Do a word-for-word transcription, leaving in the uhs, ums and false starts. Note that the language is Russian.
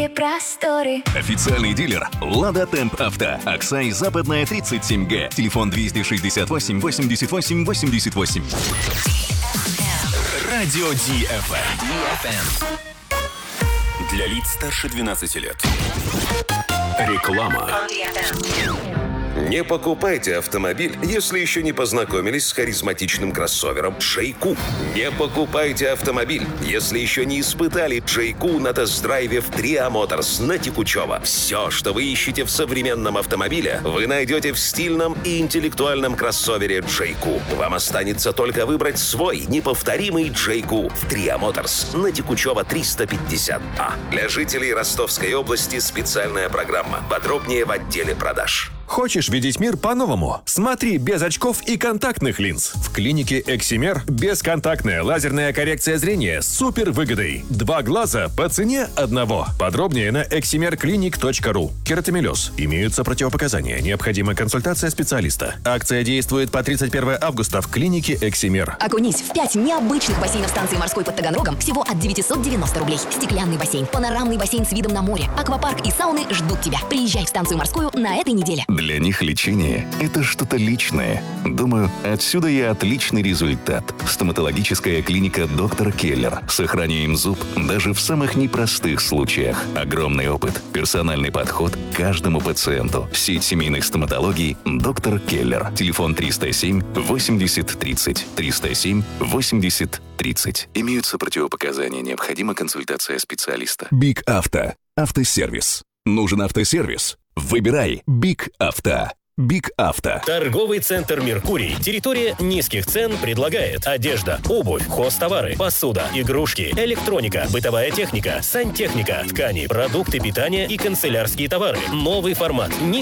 Просторы. Официальный дилер «Лада Темп Авто». Аксай, Западная, тридцать семь Г. Телефон двести шестьдесят восемь восемьдесят восемь восемьдесят восемь. Радио Ди Эф Эм. Для лиц старше двенадцати лет. Реклама. Не покупайте автомобиль, если еще не познакомились с харизматичным кроссовером Джейку. Не покупайте автомобиль, если еще не испытали Джейку на тест-драйве в Триа Моторс на Текучево. Все, что вы ищете в современном автомобиле, вы найдете в стильном и интеллектуальном кроссовере Джейку. Вам останется только выбрать свой неповторимый Джейку в Триа Моторс на Текучево триста пятьдесят А. Для жителей Ростовской области специальная программа. Подробнее в отделе продаж. Хочешь видеть мир по-новому? Смотри без очков и контактных линз. В клинике Эксимер бесконтактная лазерная коррекция зрения с супер выгодой. Два глаза по цене одного. Подробнее на эксимер клиник точка ру. Кератомелез. Имеются противопоказания. Необходима консультация специалиста. Акция действует по тридцать первое августа в клинике Эксимер. Окунись в пять необычных бассейнов станции морской под Таганрогом всего от девятьсот девяносто рублей. Стеклянный бассейн, панорамный бассейн с видом на море, аквапарк и сауны ждут тебя. Приезжай в станцию морскую на этой неделе. Для них лечение – это что-то личное. Думаю, отсюда и отличный результат. Стоматологическая клиника «Доктор Келлер». Сохраняем зуб даже в самых непростых случаях. Огромный опыт, персональный подход к каждому пациенту. Сеть семейных стоматологий «Доктор Келлер». Телефон триста семь восемьдесят тридцать. триста семь восемьдесят тридцать. Имеются противопоказания. Необходима консультация специалиста. Биг Авто. Автосервис. Нужен автосервис? Выбирай Биг Авто. Биг Авто. Торговый центр «Меркурий». Территория низких цен предлагает одежда, обувь, хозтовары, посуда, игрушки, электроника, бытовая техника, сантехника, ткани, продукты питания и канцелярские товары. Новый формат.